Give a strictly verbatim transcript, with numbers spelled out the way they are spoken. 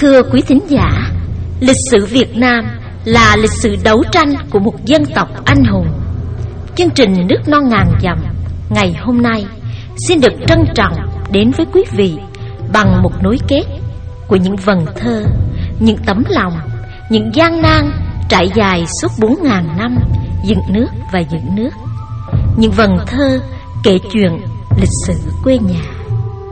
Thưa quý thính giả, lịch sử Việt Nam là lịch sử đấu tranh của một dân tộc anh hùng. Chương trình Nước Non Ngàn Dặm ngày hôm nay xin được trân trọng đến với quý vị bằng một nối kết của những vần thơ, những tấm lòng, những gian nan trải dài suốt bốn ngàn năm dựng nước và giữ nước. Những vần thơ kể chuyện lịch sử quê nhà.